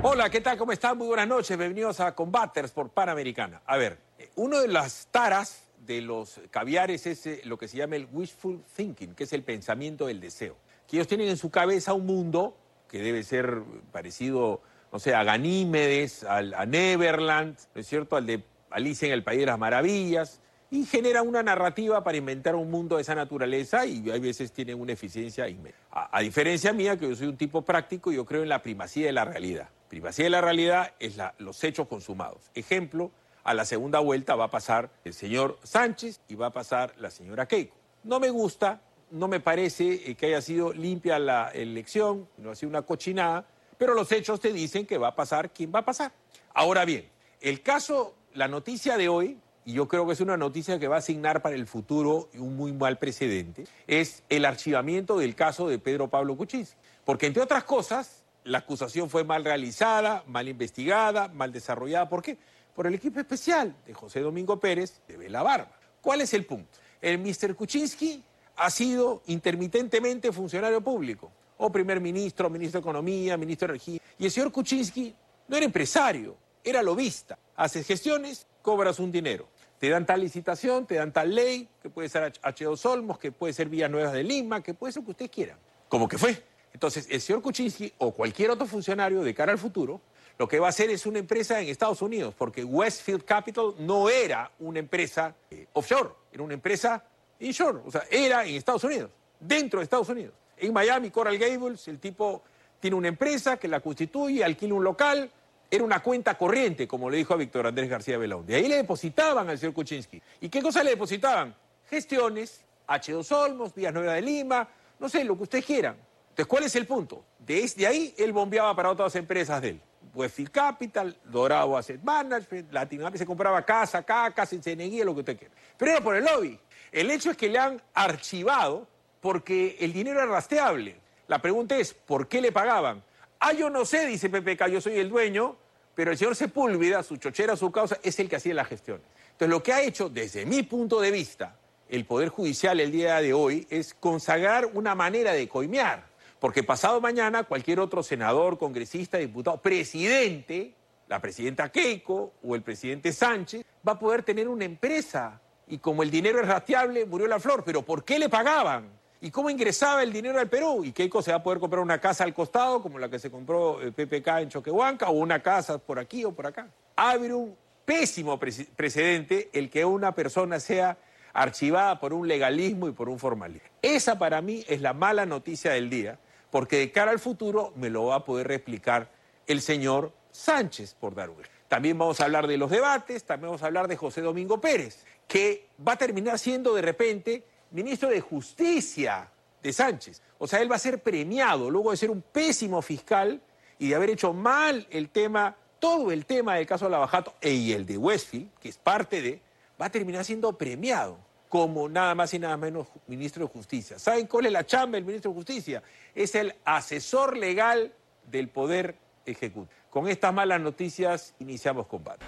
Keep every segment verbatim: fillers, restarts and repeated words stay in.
Hola, ¿qué tal? ¿Cómo están? Muy buenas noches. Bienvenidos a Combaters por Panamericana. A ver, una de las taras de los caviares es eh, lo que se llama el wishful thinking, que es el pensamiento del deseo. Que ellos tienen en su cabeza un mundo que debe ser parecido, no sé, a Ganímedes, al, a Neverland, ¿no es cierto?, al de Alicia en el País de las Maravillas, y genera una narrativa para inventar un mundo de esa naturaleza y a veces tienen una eficiencia inmensa. A, a diferencia mía, que yo soy un tipo práctico, yo creo en la primacía de la realidad. Primacía de la realidad es la, los hechos consumados. Ejemplo, a la segunda vuelta va a pasar el señor Sánchez y va a pasar la señora Keiko. No me gusta, no me parece que haya sido limpia la elección, no ha sido una cochinada, pero los hechos te dicen que va a pasar quién va a pasar. Ahora bien, el caso, la noticia de hoy, y yo creo que es una noticia que va a asignar para el futuro un muy mal precedente, es el archivamiento del caso de Pedro Pablo Kuczynski. Porque, entre otras cosas, la acusación fue mal realizada, mal investigada, mal desarrollada. ¿Por qué? Por el equipo especial de José Domingo Pérez de Bela Barba. ¿Cuál es el punto? El mister Kuczynski ha sido intermitentemente funcionario público, o primer ministro, ministro de Economía, ministro de Energía. Y el señor Kuczynski no era empresario, era lobista. Haces gestiones, cobras un dinero. Te dan tal licitación, te dan tal ley, que puede ser H dos Olmos, que puede ser Vías Nuevas de Lima, que puede ser lo que ustedes quieran. Como que fue. Entonces, el señor Kuczynski o cualquier otro funcionario de cara al futuro, lo que va a hacer es una empresa en Estados Unidos, porque Westfield Capital no era una empresa eh, offshore, era una empresa inshore, o sea, era en Estados Unidos, dentro de Estados Unidos. En Miami, Coral Gables, el tipo tiene una empresa que la constituye, alquila un local, era una cuenta corriente, como le dijo a Víctor Andrés García Belaúnde. De ahí le depositaban al señor Kuczynski. ¿Y qué cosa le depositaban? Gestiones, H dos Olmos, Vías Nuevas de Lima, no sé, lo que ustedes quieran. Entonces, ¿cuál es el punto? Desde ahí, él bombeaba para otras empresas de él. Westfield Capital, Dorado Asset Management, Latinoamérica, se compraba casa, caca, se neguía, lo que usted quiera. Pero era por el lobby. El hecho es que le han archivado porque el dinero era rastreable. La pregunta es, ¿por qué le pagaban? Ah, yo no sé, dice P P K, yo soy el dueño, pero el señor Sepúlveda, su chochera, su causa, es el que hacía las gestiones. Entonces, lo que ha hecho, desde mi punto de vista, el Poder Judicial el día de hoy es consagrar una manera de coimear. Porque pasado mañana, cualquier otro senador, congresista, diputado, presidente, la presidenta Keiko o el presidente Sánchez, va a poder tener una empresa. Y como el dinero es rastreable, murió la flor. ¿Pero por qué le pagaban? ¿Y cómo ingresaba el dinero al Perú? Y Keiko se va a poder comprar una casa al costado, como la que se compró el P P K en Choquehuanca, o una casa por aquí o por acá. Abre un pésimo pre precedente el que una persona sea archivada por un legalismo y por un formalismo. Esa para mí es la mala noticia del día, porque de cara al futuro me lo va a poder replicar el señor Sánchez, por dar un ejemplo. También vamos a hablar de los debates, también vamos a hablar de José Domingo Pérez, que va a terminar siendo de repente ministro de Justicia de Sánchez. O sea, él va a ser premiado luego de ser un pésimo fiscal y de haber hecho mal el tema, todo el tema del caso de Lavajato y el de Westfield, que es parte de, va a terminar siendo premiado como nada más y nada menos ministro de Justicia. ¿Saben cuál es la chamba del ministro de Justicia? Es el asesor legal del Poder Ejecutivo. Con estas malas noticias iniciamos combate.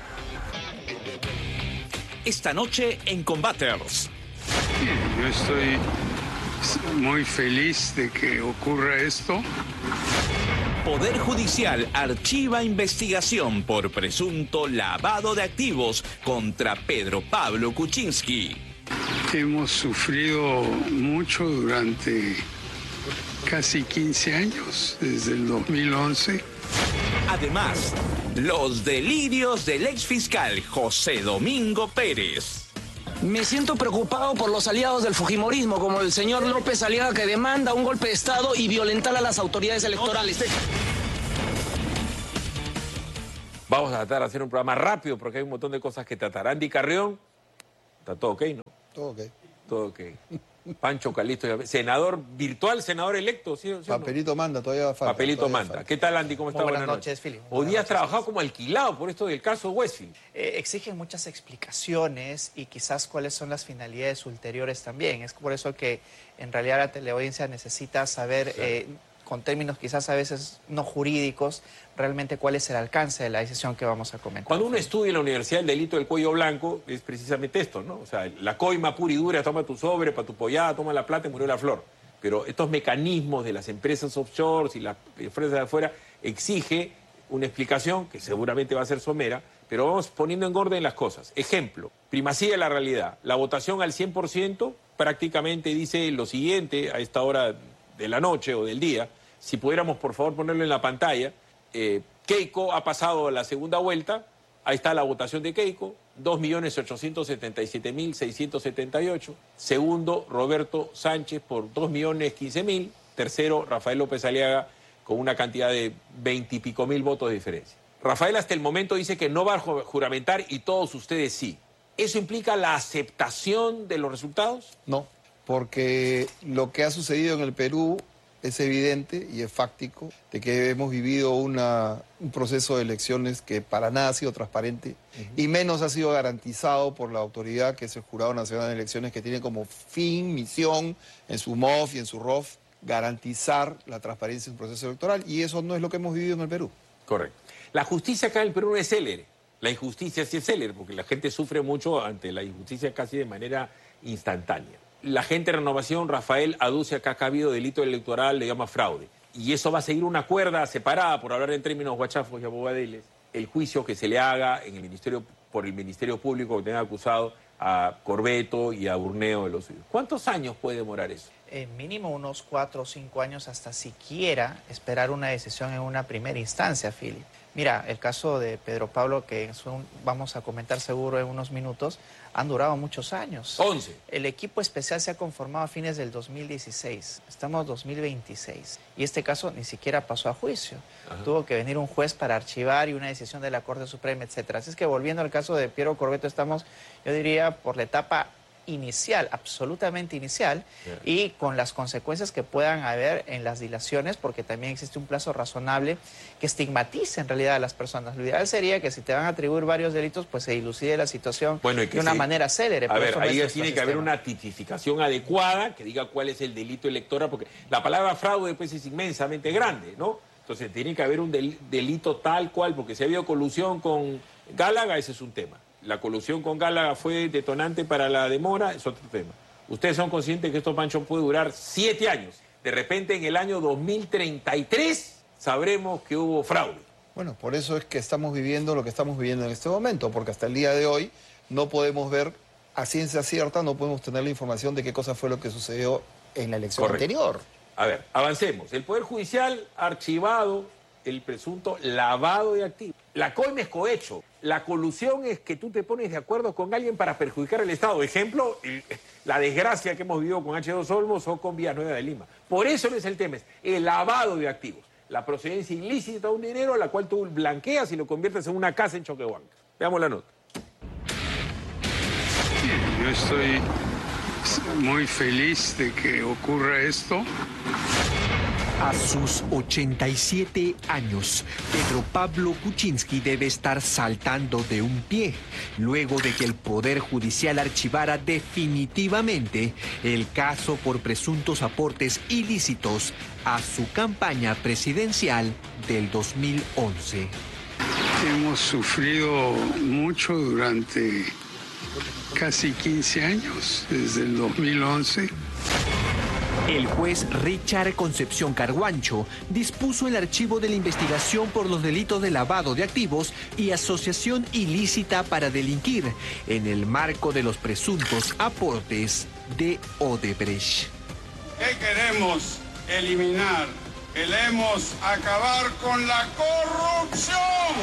Esta noche en Combaters. Yo estoy muy feliz de que ocurra esto. Poder Judicial archiva investigación por presunto lavado de activos contra Pedro Pablo Kuczynski. Hemos sufrido mucho durante casi quince años, desde el dos mil once. Además, los delirios del exfiscal José Domingo Pérez. Me siento preocupado por los aliados del fujimorismo, como el señor López Aliaga, que demanda un golpe de Estado y violentar a las autoridades electorales. Vamos a tratar de hacer un programa rápido porque hay un montón de cosas que tratar. Andy Carrión, está todo ok, ¿no? Todo ok. Todo ok. Pancho Calisto, senador virtual, senador electo, ¿sí? ¿sí Papelito no? manda, todavía falta. Papelito todavía manda. falta. ¿Qué tal, Andy? ¿Cómo está? Muy buenas, buenas noches, Philip. Hoy día has trabajado como alquilado por esto del caso Westfield. Eh, exigen muchas explicaciones y quizás cuáles son las finalidades ulteriores también. Es por eso que en realidad la teleaudiencia necesita saber, claro. eh, con términos quizás a veces no jurídicos, realmente cuál es el alcance de la decisión que vamos a comentar. Cuando uno estudia en la universidad el delito del cuello blanco, es precisamente esto, ¿no? O sea, la coima pura y dura, toma tu sobre, para tu pollada, toma la plata y murió la flor. Pero estos mecanismos de las empresas offshore y las empresas de afuera exige una explicación que seguramente va a ser somera, pero vamos poniendo en orden las cosas. Ejemplo, primacía de la realidad. La votación al cien por ciento prácticamente dice lo siguiente a esta hora de la noche o del día. Si pudiéramos, por favor, ponerlo en la pantalla. Eh, Keiko ha pasado a la segunda vuelta. Ahí está la votación de Keiko. dos millones ochocientos setenta y siete mil seiscientos setenta y ocho. Segundo, Roberto Sánchez por dos millones quince mil. Tercero, Rafael López Aliaga con una cantidad de veinte y pico mil votos de diferencia. Rafael hasta el momento dice que no va a juramentar y todos ustedes sí. ¿Eso implica la aceptación de los resultados? No, porque lo que ha sucedido en el Perú es evidente y es fáctico de que hemos vivido una, un proceso de elecciones que para nada ha sido transparente uh-huh. y menos ha sido garantizado por la autoridad que es el Jurado Nacional de Elecciones, que tiene como fin, misión, en su M O F y en su R O F, garantizar la transparencia en un proceso electoral, y eso no es lo que hemos vivido en el Perú. Correcto. La justicia acá en el Perú no es célere. La injusticia sí es célere, porque la gente sufre mucho ante la injusticia casi de manera instantánea. La gente de Renovación, Rafael, aduce acá que ha habido delito electoral, le llama fraude. Y eso va a seguir una cuerda separada, por hablar en términos guachafos y abogadeles, el juicio que se le haga en el ministerio, por el Ministerio Público que tenga acusado a Corbeto y a Burneo de los suyos. ¿Cuántos años puede demorar eso? Eh, mínimo unos cuatro o cinco años hasta siquiera esperar una decisión en una primera instancia, Philip. Mira, el caso de Pedro Pablo, que son, vamos a comentar seguro en unos minutos, han durado muchos años. once. El equipo especial se ha conformado a fines del dos mil dieciséis. Estamos en dos mil veintiséis. Y este caso ni siquiera pasó a juicio. Ajá. Tuvo que venir un juez para archivar y una decisión de la Corte Suprema, etcétera. Así es que volviendo al caso de Piero Corbeto, estamos, yo diría, por la etapa inicial, absolutamente inicial, yeah. y con las consecuencias que puedan haber en las dilaciones, porque también existe un plazo razonable que estigmatice en realidad a las personas. Lo ideal sería que si te van a atribuir varios delitos, pues se dilucide la situación bueno, de una se... manera célere. A ver, ahí tiene que haber una tipificación adecuada que diga cuál es el delito electoral, porque la palabra fraude pues es inmensamente grande, ¿no? Entonces tiene que haber un del delito tal cual, porque si ha habido colusión con Gálaga, ese es un tema. La colusión con Gálaga fue detonante para la demora, es otro tema. Ustedes son conscientes que esto, Pancho, puede durar siete años. De repente, en el año dos mil treinta y tres, sabremos que hubo fraude. Bueno, por eso es que estamos viviendo lo que estamos viviendo en este momento, porque hasta el día de hoy no podemos ver a ciencia cierta, no podemos tener la información de qué cosa fue lo que sucedió en la elección Correcto. anterior. A ver, avancemos. El Poder Judicial ha archivado el presunto lavado de activos. La coima es cohecho. La colusión es que tú te pones de acuerdo con alguien para perjudicar al Estado. Ejemplo, el, la desgracia que hemos vivido con H dos Olmos o con Villanueva de Lima. Por eso no es el tema, es el lavado de activos. La procedencia ilícita de un dinero a la cual tú blanqueas y lo conviertes en una casa en Choquehuanca. Veamos la nota. Yo estoy muy feliz de que ocurra esto. A sus ochenta y siete años, Pedro Pablo Kuczynski debe estar saltando de un pie, luego de que el Poder Judicial archivara definitivamente el caso por presuntos aportes ilícitos a su campaña presidencial del dos mil once. Hemos sufrido mucho durante casi quince años, desde el dos mil once. El juez Richard Concepción Carguancho dispuso el archivo de la investigación por los delitos de lavado de activos y asociación ilícita para delinquir en el marco de los presuntos aportes de Odebrecht. ¿Qué queremos eliminar? Queremos acabar con la corrupción.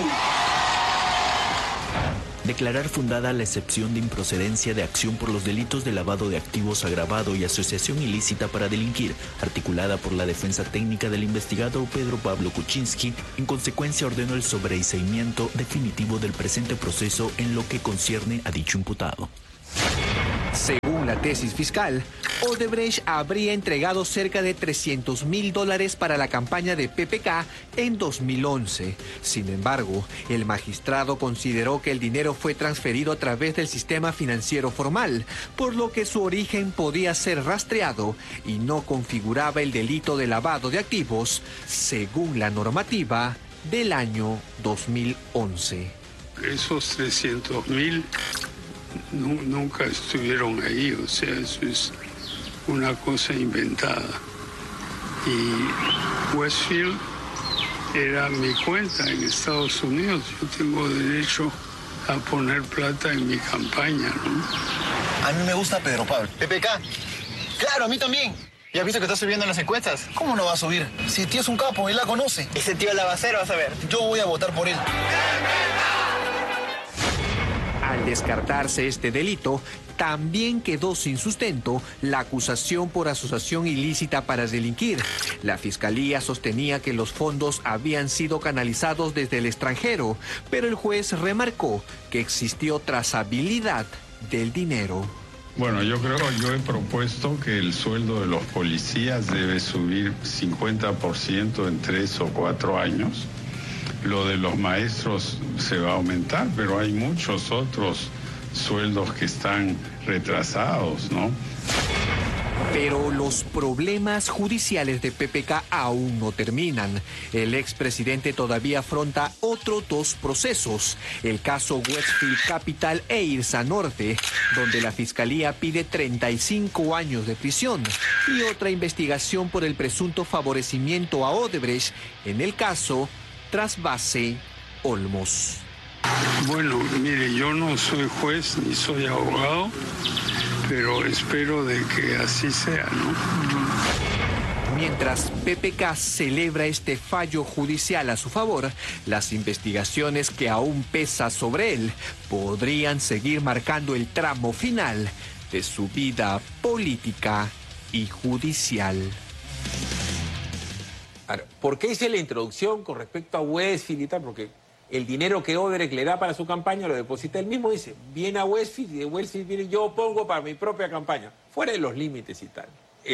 Declarar fundada la excepción de improcedencia de acción por los delitos de lavado de activos agravado y asociación ilícita para delinquir, articulada por la defensa técnica del investigado Pedro Pablo Kuczynski, en consecuencia ordenó el sobreseimiento definitivo del presente proceso en lo que concierne a dicho imputado. Según la tesis fiscal, Odebrecht habría entregado cerca de trescientos mil dólares para la campaña de P P K en dos mil once. Sin embargo, el magistrado consideró que el dinero fue transferido a través del sistema financiero formal, por lo que su origen podía ser rastreado y no configuraba el delito de lavado de activos, según la normativa del año dos mil once. Esos trescientos mil nunca estuvieron ahí, o sea, eso es una cosa inventada. Y Westfield era mi cuenta en Estados Unidos. Yo tengo derecho a poner plata en mi campaña, ¿no? A mí me gusta Pedro Pablo. P P K. Claro, a mí también. ¿Ya has visto que está subiendo en las encuestas? ¿Cómo no va a subir? Si el tío es un capo, él la conoce. Ese tío es lavacero, vas a ver. Yo voy a votar por él. Al descartarse este delito, también quedó sin sustento la acusación por asociación ilícita para delinquir. La fiscalía sostenía que los fondos habían sido canalizados desde el extranjero, pero el juez remarcó que existió trazabilidad del dinero. Bueno, yo creo, yo he propuesto que el sueldo de los policías debe subir cincuenta por ciento en tres o cuatro años. Lo de los maestros se va a aumentar, pero hay muchos otros sueldos que están retrasados, ¿no? Pero los problemas judiciales de P P K aún no terminan. El expresidente todavía afronta otros dos procesos. El caso Westfield Capital e Irsa Norte, donde la fiscalía pide treinta y cinco años de prisión, y otra investigación por el presunto favorecimiento a Odebrecht en el caso Trasvase Olmos. Bueno, mire, yo no soy juez ni soy abogado, pero espero de que así sea, ¿no? Mientras P P K celebra este fallo judicial a su favor, las investigaciones que aún pesan sobre él podrían seguir marcando el tramo final de su vida política y judicial. Ahora, ¿por qué hice la introducción con respecto a Westfield y tal? Porque el dinero que Odebrecht le da para su campaña lo deposita él mismo, dice, viene a Westfield y de Westfield viene, yo pongo para mi propia campaña, fuera de los límites y tal.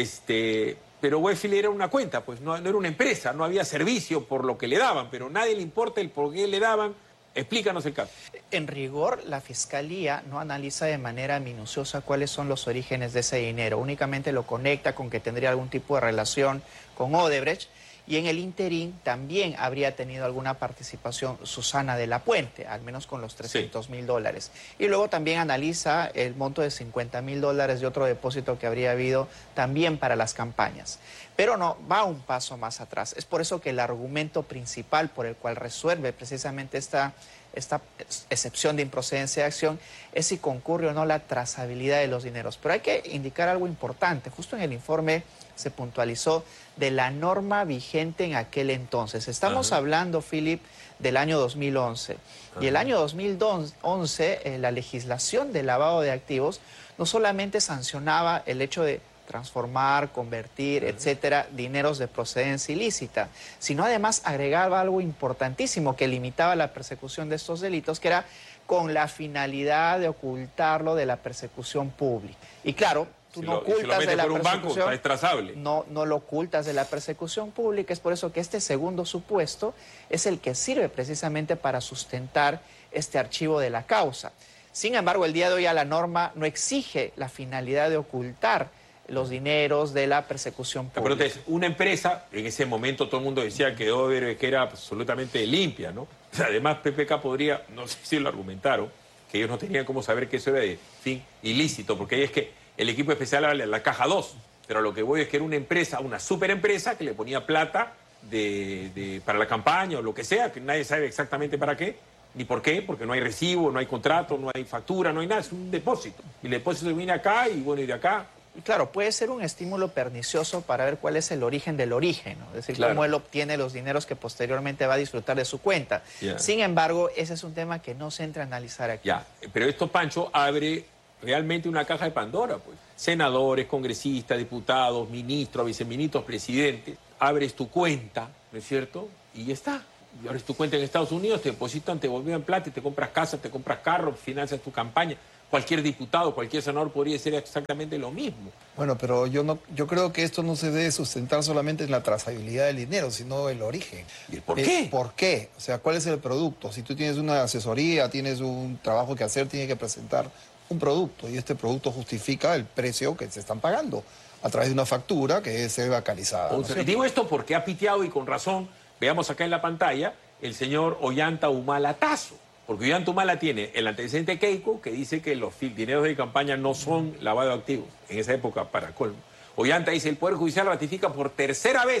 Este, pero Westfield era una cuenta, pues no, no era una empresa, no había servicio por lo que le daban, pero nadie le importa el por qué le daban. Explícanos el caso. En rigor, la Fiscalía no analiza de manera minuciosa cuáles son los orígenes de ese dinero, únicamente lo conecta con que tendría algún tipo de relación con Odebrecht. Y en el interín también habría tenido alguna participación Susana de la Puente, al menos con los trescientos mil dólares. Y luego también analiza el monto de cincuenta mil dólares de otro depósito que habría habido también para las campañas. Pero no, va un paso más atrás. Es por eso que el argumento principal por el cual resuelve precisamente esta, esta excepción de improcedencia de acción es si concurre o no la trazabilidad de los dineros. Pero hay que indicar algo importante. Justo en el informe se puntualizó de la norma vigente en aquel entonces. Estamos Ajá. hablando, Philip, del año dos mil once. Ajá. Y el año dos mil once, eh, la legislación de lavado de activos no solamente sancionaba el hecho de transformar, convertir, Ajá. etcétera, dineros de procedencia ilícita, sino además agregaba algo importantísimo que limitaba la persecución de estos delitos, que era con la finalidad de ocultarlo de la persecución pública. Y claro, tú no ocultas de la persecución, es trazable. No, no lo ocultas de la persecución pública, es por eso que este segundo supuesto es el que sirve precisamente para sustentar este archivo de la causa. Sin embargo, el día de hoy a la norma no exige la finalidad de ocultar los dineros de la persecución pública. Pero entonces, una empresa, en ese momento todo el mundo decía que Odebrecht era absolutamente limpia, ¿no? Además, P P K podría, no sé si lo argumentaron, que ellos no tenían cómo saber que eso era de fin ilícito, porque ahí es que el equipo especial habla de la caja dos, pero lo que voy es que era una empresa, una superempresa que le ponía plata de, de, para la campaña o lo que sea, que nadie sabe exactamente para qué, ni por qué, porque no hay recibo, no hay contrato, no hay factura, no hay nada, es un depósito. Y el depósito viene acá y bueno, y de acá. Claro, puede ser un estímulo pernicioso para ver cuál es el origen del origen, ¿no? Es decir, claro. cómo él obtiene los dineros que posteriormente va a disfrutar de su cuenta. Yeah. Sin embargo, ese es un tema que no se entra a analizar aquí. Ya, pero esto, Pancho, abre realmente una caja de Pandora, pues. Senadores, congresistas, diputados, ministros, viceministros, presidentes. Abres tu cuenta, ¿no es cierto? Y ya está. Y abres tu cuenta en Estados Unidos, te depositan, te volvían plata, y te compras casa, te compras carro, financias tu campaña. Cualquier diputado, cualquier senador podría hacer exactamente lo mismo. Bueno, pero yo no, yo creo que esto no se debe sustentar solamente en la trazabilidad del dinero, sino el origen. ¿Y el por qué? Eh, ¿Por qué? O sea, ¿cuál es el producto? Si tú tienes una asesoría, tienes un trabajo que hacer, tienes que presentar un producto, y este producto justifica el precio que se están pagando a través de una factura que se ve bancalizada. O sea, ¿no? Y digo esto porque ha piteado y con razón, veamos acá en la pantalla, el señor Ollanta Humala Tazo. Porque Ollanta Humala tiene el antecedente Keiko, que dice que los dineros de campaña no son lavado de activos, en esa época para colmo. Ollanta dice, el Poder Judicial ratifica por tercera vez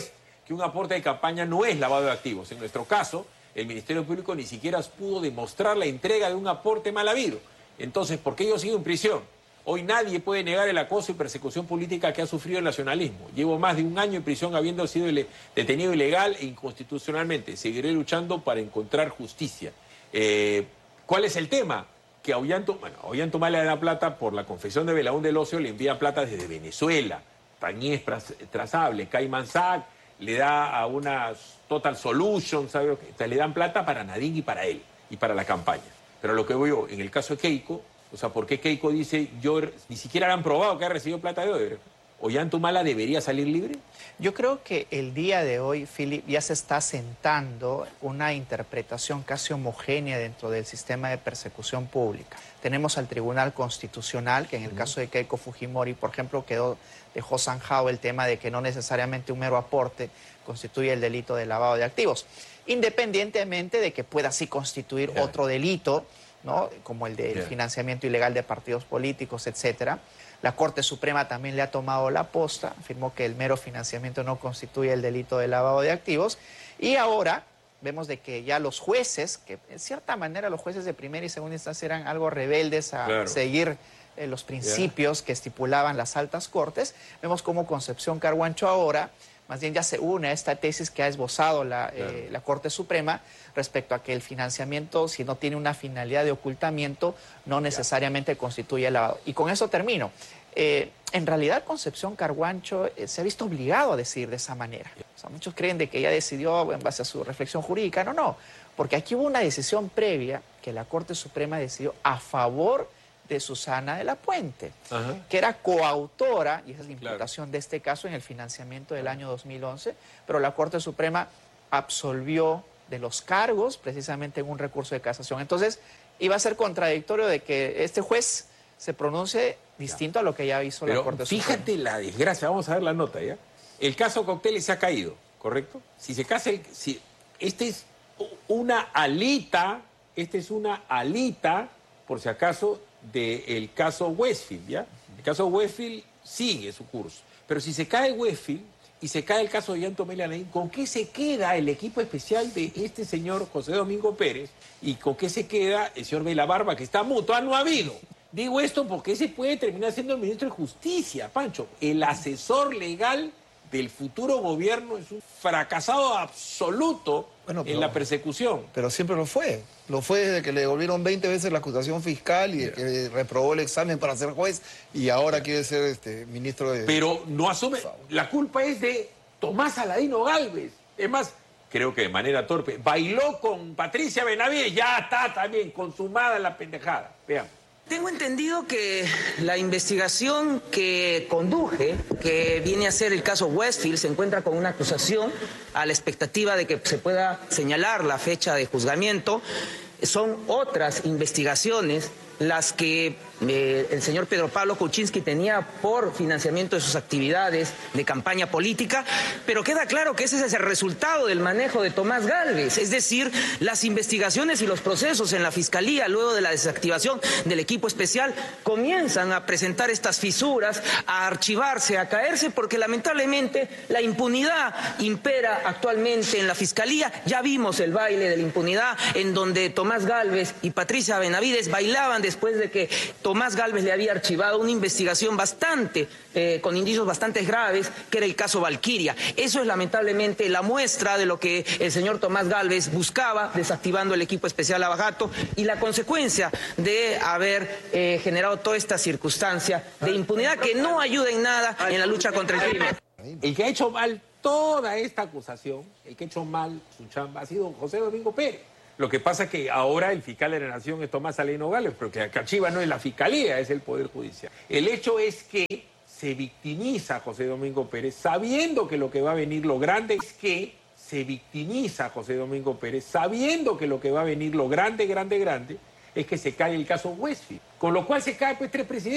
que un aporte de campaña no es lavado de activos. En nuestro caso, el Ministerio Público ni siquiera pudo demostrar la entrega de un aporte mal habido. Entonces, ¿por qué yo sigo en prisión? Hoy nadie puede negar el acoso y persecución política que ha sufrido el nacionalismo. Llevo más de un año en prisión habiendo sido detenido ilegal e inconstitucionalmente. Seguiré luchando para encontrar justicia. Eh, ¿Cuál es el tema? Que a Ollanta, bueno, a Ollanta le da plata por la confesión de Belaún del Ocio, le envía plata desde Venezuela. Tañez trazable, Cayman Sac, le da a una Total Solution, ¿sabe? O sea, le dan plata para Nadine y para él, y para la campaña. Pero lo que veo yo, en el caso de Keiko, o sea, ¿por qué Keiko dice, yo ni siquiera han probado que ha recibido plata de Odebrecht? ¿Ollanta Humala debería salir libre? Yo creo que el día de hoy, Philip, ya se está sentando una interpretación casi homogénea dentro del sistema de persecución pública. Tenemos al Tribunal Constitucional, que en el uh-huh. caso de Keiko Fujimori, por ejemplo, quedó, dejó zanjado el tema de que no necesariamente un mero aporte constituye el delito de lavado de activos, independientemente de que pueda sí constituir yeah. otro delito, ¿no? Como el del yeah. financiamiento ilegal de partidos políticos, etcétera. La Corte Suprema también le ha tomado la posta, afirmó que el mero financiamiento no constituye el delito de lavado de activos. Y ahora vemos de que ya los jueces, que en cierta manera los jueces de primera y segunda instancia eran algo rebeldes a claro. seguir eh, los principios yeah. que estipulaban las altas cortes, vemos como Concepción Carhuancho ahora más bien ya se une a esta tesis que ha esbozado la, claro. eh, la Corte Suprema respecto a que el financiamiento, si no tiene una finalidad de ocultamiento, no necesariamente claro. constituye lavado. Y con eso termino. Eh, en realidad, Concepción Carhuancho eh, se ha visto obligado a decir de esa manera. O sea, muchos creen de que ella decidió en base a su reflexión jurídica. No, no, porque aquí hubo una decisión previa que la Corte Suprema decidió a favor de Susana de la Puente, Ajá. que era coautora, y esa es la imputación claro. de este caso en el financiamiento del año dos mil once, pero la Corte Suprema absolvió de los cargos precisamente en un recurso de casación. Entonces, iba a ser contradictorio de que este juez se pronuncie distinto a lo que ya hizo pero la Corte Suprema. Fíjate la desgracia, vamos a ver la nota, ¿ya? El caso Cocteles se ha caído, ¿correcto? Si se casa, el, si, este es una alita, este es una alita, por si acaso, del caso Westfield, ¿ya? El caso Westfield sigue su curso. Pero si se cae Westfield y se cae el caso de Ollanta Humala, ¿con qué se queda el equipo especial de este señor José Domingo Pérez? ¿Y con qué se queda el señor Vela Barba, que está mutuo? No ha habido. Digo esto porque ese puede terminar siendo el ministro de Justicia, Pancho. El asesor legal del futuro gobierno es un fracasado absoluto bueno, pero, en la persecución. Pero siempre lo fue. Lo fue desde que le devolvieron veinte veces la acusación fiscal y de que reprobó el examen para ser juez y ahora quiere ser este ministro de... Pero no asume... La culpa es de Tomás Aladino Gálvez. Es más, creo que de manera torpe, bailó con Patricia Benavides, ya está también consumada la pendejada. Veamos. Tengo entendido que la investigación que conduje, que viene a ser el caso Westfield, se encuentra con una acusación a la expectativa de que se pueda señalar la fecha de juzgamiento. Son otras investigaciones las que eh, el señor Pedro Pablo Kuczynski tenía por financiamiento de sus actividades de campaña política, pero queda claro que ese es el resultado del manejo de Tomás Gálvez, es decir, las investigaciones y los procesos en la Fiscalía, luego de la desactivación del equipo especial, comienzan a presentar estas fisuras, a archivarse, a caerse, porque lamentablemente la impunidad impera actualmente en la Fiscalía. Ya vimos el baile de la impunidad en donde Tomás Gálvez y Patricia Benavides bailaban después de que Tomás Gálvez le había archivado una investigación bastante, eh, con indicios bastante graves, que era el caso Valquiria. Eso es lamentablemente la muestra de lo que el señor Tomás Gálvez buscaba, desactivando el equipo especial Lavajato, y la consecuencia de haber eh, generado toda esta circunstancia de impunidad que no ayuda en nada en la lucha contra el crimen. El que ha hecho mal toda esta acusación, el que ha hecho mal su chamba, ha sido José Domingo Pérez. Lo que pasa es que ahora el fiscal de la Nación es Tomás Aladino Gálvez, pero que Cachiva no es la Fiscalía, es el Poder Judicial. El hecho es que se victimiza a José Domingo Pérez sabiendo que lo que va a venir lo grande es que se victimiza a José Domingo Pérez sabiendo que lo que va a venir lo grande, grande, grande es que se cae el caso Westfield. Con lo cual se cae pues tres presidentes.